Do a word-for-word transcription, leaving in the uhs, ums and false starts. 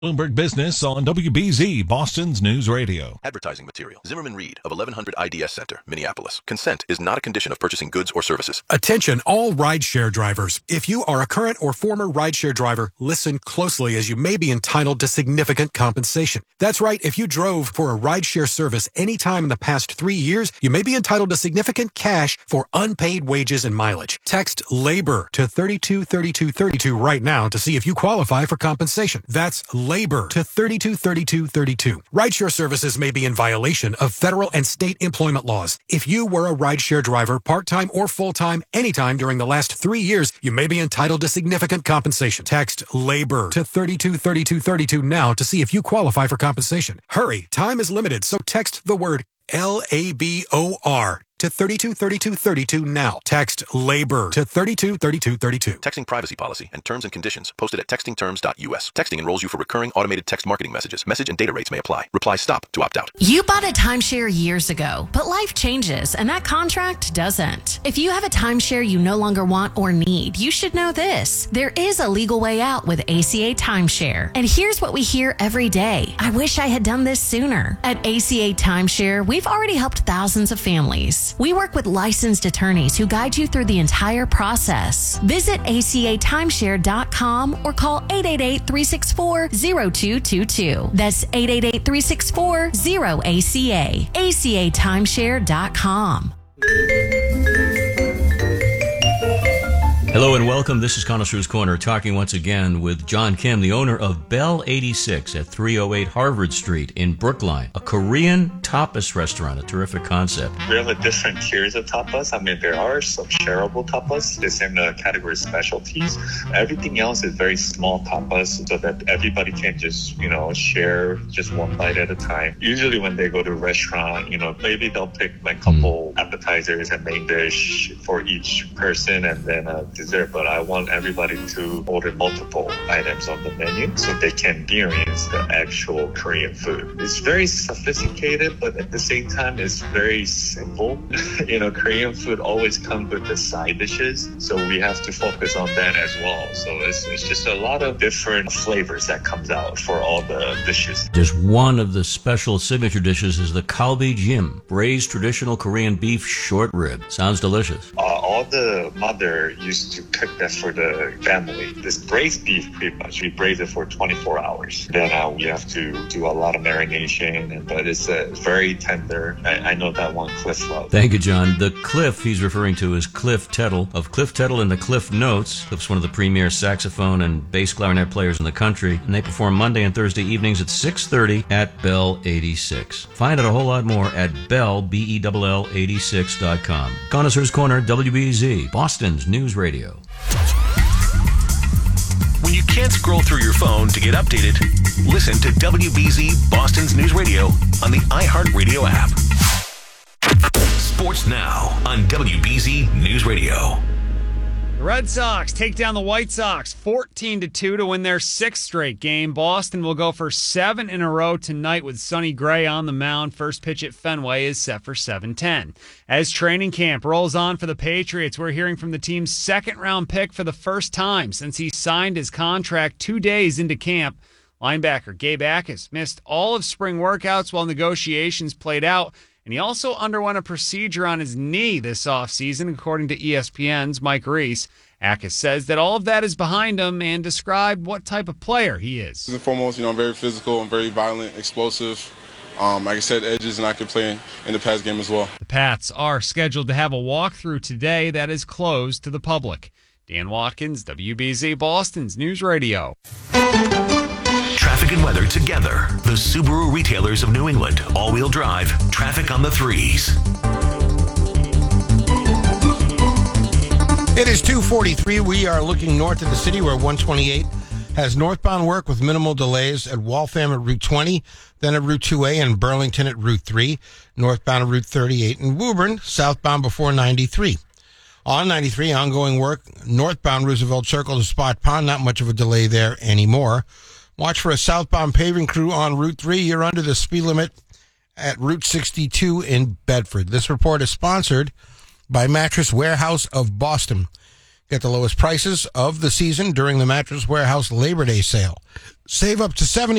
Bloomberg Business on W B Z, Boston's News Radio. Advertising material. Zimmerman Reed of eleven hundred I D S Center, Minneapolis. Consent is not a condition of purchasing goods or services. Attention all rideshare drivers. If you are a current or former rideshare driver, listen closely as you may be entitled to significant compensation. That's right. If you drove for a rideshare service anytime in the past three years, you may be entitled to significant cash for unpaid wages and mileage. Text LABOR to thirty-two thirty-two thirty-two right now to see if you qualify for compensation. That's labor to thirty-two thirty-two thirty-two. Rideshare services may be in violation of federal and state employment laws. If you were a rideshare driver, part-time or full-time, anytime during the last three years, you may be entitled to significant compensation. Text labor to thirty-two thirty-two thirty-two now to see if you qualify for compensation. Hurry, time is limited, so text the word L A B O R to thirty-two thirty-two thirty-two now. Text labor to thirty-two thirty-two thirty-two. Texting privacy policy and terms and conditions posted at texting terms dot U S. Texting enrolls you for recurring automated text marketing messages. Message and data rates may apply. Reply stop to opt out. You bought a timeshare years ago, but life changes and that contract doesn't. If you have a timeshare you no longer want or need, you should know this. There is a legal way out with A C A Timeshare. And here's what we hear every day. I wish I had done this sooner. At A C A Timeshare, we've already helped thousands of families. We work with licensed attorneys who guide you through the entire process. Visit A C A timeshare dot com or call eight eight eight, three six four, zero two two two. That's eight eight eight, three six four, zero A C A. A C A timeshare dot com. Hello and welcome. This is Connoisseur's Corner, talking once again with John Kim, the owner of Bell eighty-six at three oh eight Harvard Street in Brookline, a Korean tapas restaurant, a terrific concept. We have a different tiers of tapas. I mean, there are some shareable tapas, it's in the category specialties. Everything else is very small tapas so that everybody can just, you know, share just one bite at a time. Usually when they go to a restaurant, you know, maybe they'll pick like a couple mm. appetizers and main dish for each person and then a dessert, but I want everybody to order multiple items on the menu so they can experience the actual Korean food. It's very sophisticated, but at the same time, it's very simple. You know, Korean food always comes with the side dishes, so we have to focus on that as well. So it's, it's just a lot of different flavors that comes out for all the dishes. Just one of the special signature dishes is the kalbijim, braised traditional Korean beef short rib. Sounds delicious. Uh, all the mother used to cook that for the family. This braised beef, pretty much, we braise it for twenty-four hours. Then uh, we have to do a lot of marination, and, but it's uh, very tender. I, I know that one Cliff loves. Thank you, John. The Cliff he's referring to is Cliff Tettle of Cliff Tettle and the Cliff Notes. Cliff's one of the premier saxophone and bass clarinet players in the country, and they perform Monday and Thursday evenings at six thirty at Bell eighty-six. Find out a whole lot more at Bell, B E L L eighty-six dot com. Connoisseur's Corner, W B Z, Boston's News Radio. When you can't scroll through your phone to get updated, listen to W B Z Boston's News Radio on the iHeartRadio app. Sports now on W B Z News Radio. The Red Sox take down the White Sox fourteen to two to win their sixth straight game. Boston will go for seven in a row tonight with Sonny Gray on the mound. First pitch at Fenway is set for seven ten. As training camp rolls on for the Patriots, we're hearing from the team's second-round pick for the first time since he signed his contract two days into camp. Linebacker Gabe Akis missed all of spring workouts while negotiations played out, and he also underwent a procedure on his knee this offseason, according to E S P N's Mike Reese. Akis says that all of that is behind him and described what type of player he is. First and foremost, you know, I'm very physical, I'm very violent, explosive. Um, like I said, edges, and I can play in, in the pass game as well. The Pats are scheduled to have a walkthrough today that is closed to the public. Dan Watkins, W B Z Boston's News Radio. Traffic and weather together. The Subaru retailers of New England. All-wheel drive. Traffic on the threes. It is two forty-three. We are looking north of the city where one twenty-eight has northbound work with minimal delays at Waltham at Route twenty, then at Route two A and Burlington at Route three, northbound at Route thirty-eight and Woburn, southbound before ninety-three. On ninety-three, ongoing work, northbound Roosevelt Circle to Spot Pond, not much of a delay there anymore. Watch for a southbound paving crew on Route three. You're under the speed limit at Route sixty-two in Bedford. This report is sponsored by Mattress Warehouse of Boston. Get the lowest prices of the season during the Mattress Warehouse Labor Day sale. Save up to seventy